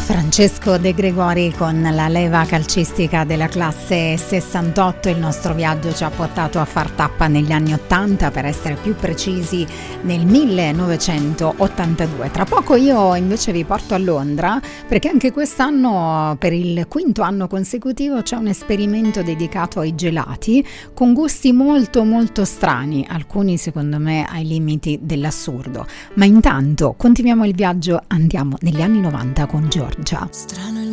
Francesco De Gregori con la leva calcistica della classe 68. Il nostro viaggio ci ha portato a far tappa negli anni 80, per essere più precisi nel 1982. Tra poco io invece vi porto a Londra, perché anche quest'anno, per il quinto anno consecutivo, c'è un esperimento dedicato ai gelati con gusti molto molto strani, alcuni secondo me ai limiti dell'assurdo. Ma intanto continuiamo il viaggio, andiamo negli anni 90 con Giorgia. Strano